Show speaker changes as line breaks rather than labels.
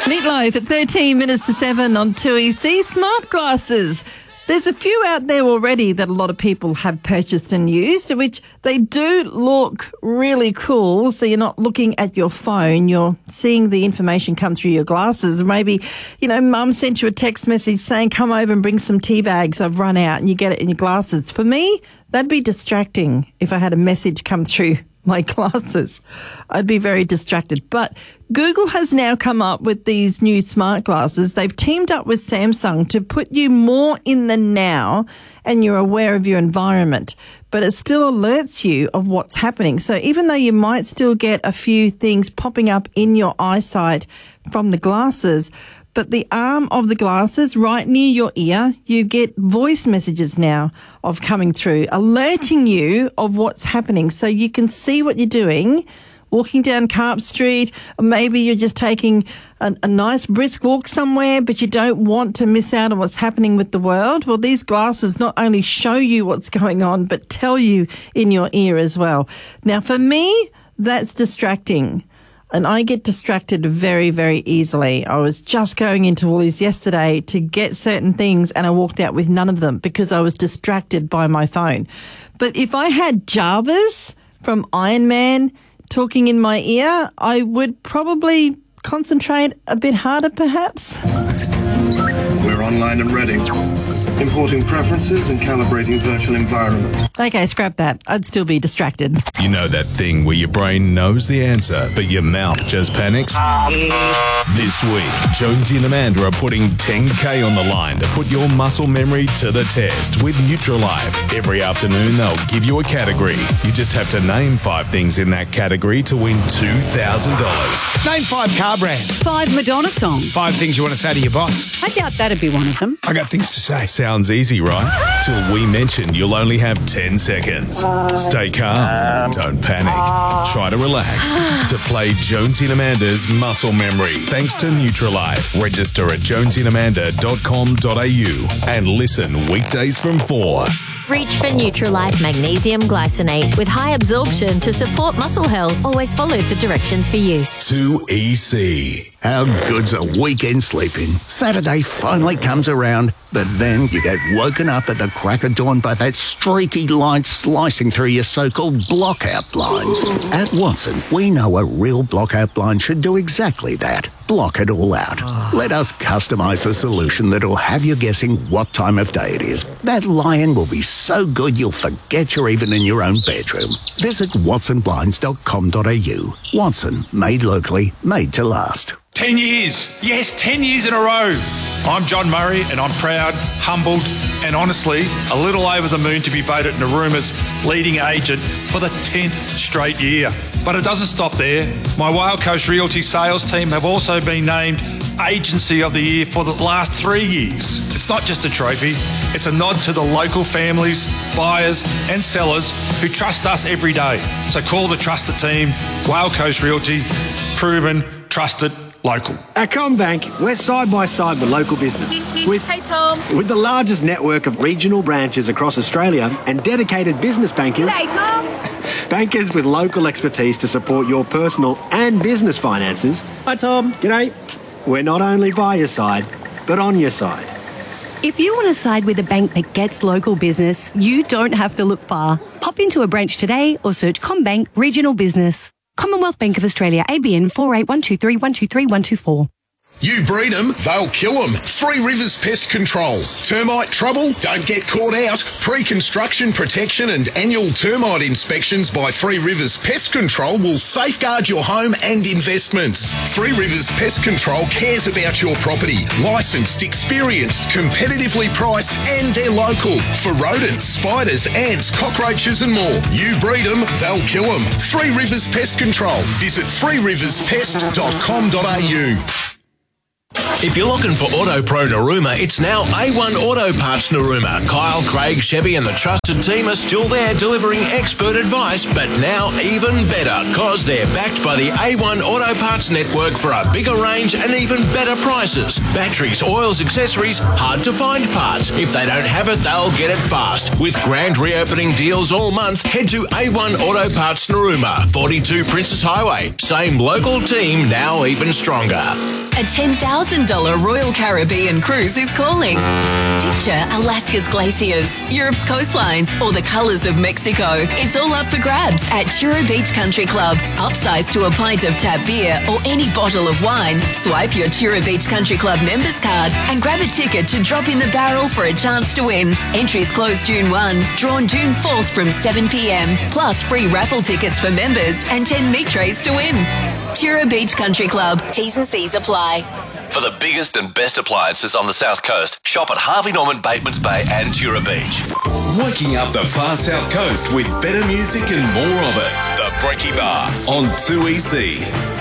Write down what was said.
Meatloaf at 13 minutes to 7 on 2EC. Smart glasses. There's a few out there already that a lot of people have purchased and used, which they do look really cool. So you're not looking at your phone, you're seeing the information come through your glasses. Maybe, mum sent you a text message saying, come over and bring some tea bags, I've run out, and you get it in your glasses. For me, that'd be distracting if I had a message come through my glasses. I'd be very distracted. But Google has now come up with these new smart glasses. They've teamed up with Samsung to put you more in the now and you're aware of your environment, but it still alerts you of what's happening. So even though you might still get a few things popping up in your eyesight from the glasses, but the arm of the glasses right near your ear, you get voice messages now of coming through, alerting you of what's happening. So you can see what you're doing, walking down Carp Street, or maybe you're just taking a nice brisk walk somewhere, but you don't want to miss out on what's happening with the world. Well, these glasses not only show you what's going on, but tell you in your ear as well. Now, for me, that's distracting. And I get distracted very, very easily. I was just going into Woolies yesterday to get certain things and I walked out with none of them because I was distracted by my phone. But if I had Jarvis from Iron Man talking in my ear, I would probably concentrate a bit harder perhaps.
We're online and ready. Importing preferences and calibrating virtual environment.
Okay, scrap that. I'd still be distracted.
You know that thing where your brain knows the answer, but your mouth just panics? This week, Jonesy and Amanda are putting $10K on the line to put your muscle memory to the test with Nutrilife. Every afternoon, they'll give you a category. You just have to name 5 things in that category to win $2,000.
Name 5 car brands.
5 Madonna songs.
5 things you want to say to your boss.
I doubt that'd be one of them.
I got things to say.
Sounds easy, right? Till we mention you'll only have 10 seconds. Stay calm. Don't panic. Try to relax. To play Jonesy and Amanda's Muscle Memory. Thanks to Nutrilife. Register at jonesyandamanda.com.au and listen weekdays from 4.
Reach for Nutrilife Magnesium Glycinate with high absorption to support muscle health. Always follow the directions for use.
2EC.
How good's a weekend sleeping? Saturday finally comes around, but then you get woken up at the crack of dawn by that streaky light slicing through your so-called blockout blinds. At Watson, we know a real blockout blind should do exactly that. Block it all out. Let us customise a solution that'll have you guessing what time of day it is. That lion will be so good you'll forget you're even in your own bedroom. Visit watsonblinds.com.au. Watson, made locally, made to last.
10 years. Yes, 10 years in a row. I'm John Murray and I'm proud, humbled and honestly a little over the moon to be voted Naruma's leading agent for the 10th straight year. But it doesn't stop there. My Whale Coast Realty sales team have also been named Agency of the Year for the last 3 years. It's not just a trophy, it's a nod to the local families, buyers and sellers who trust us every day. So call the trusted team, Whale Coast Realty, proven, trusted, local.
At CommBank, we're side by side with local business.
Hey, Tom.
With the largest network of regional branches across Australia and dedicated business bankers.
Hey, Tom.
Bankers with local expertise to support your personal and business finances. Hi, Tom. G'day. We're not only by your side, but on your side.
If you want to side with a bank that gets local business, you don't have to look far. Pop into a branch today or search CommBank Regional Business. Commonwealth Bank of Australia, ABN 48123123124.
You breed them, they'll kill them. Free Rivers Pest Control. Termite trouble? Don't get caught out. Pre-construction protection and annual termite inspections by Free Rivers Pest Control will safeguard your home and investments. Free Rivers Pest Control cares about your property. Licensed, experienced, competitively priced and they're local. For rodents, spiders, ants, cockroaches and more. You breed them, they'll kill them. Free Rivers Pest Control. Visit freeriverspest.com.au.
If you're looking for Auto Pro Naruma, it's now A1 Auto Parts Naruma. Kyle, Craig, Chevy and the trusted team are still there delivering expert advice, but now even better because they're backed by the A1 Auto Parts network for a bigger range and even better prices. Batteries, oils, accessories, hard to find parts. If they don't have it, they'll get it fast. With grand reopening deals all month, head to A1 Auto Parts Naruma, 42 Princess Highway. Same local team, now even stronger.
A $10,000 Royal Caribbean cruise is calling. Picture Alaska's glaciers, Europe's coastlines, or the colours of Mexico. It's all up for grabs at Chura Beach Country Club. Upsize to a pint of tap beer or any bottle of wine. Swipe your Chura Beach Country Club members card and grab a ticket to drop in the barrel for a chance to win. Entries close June 1, drawn June 4th from 7 p.m. Plus free raffle tickets for members and 10 meat trays to win. Chura Beach Country Club. T's and C's apply.
For the biggest and best appliances on the South Coast, shop at Harvey Norman, Batemans Bay and Chura Beach.
Waking up the far South Coast with better music and more of it. The Brekkie Bar on 2EC.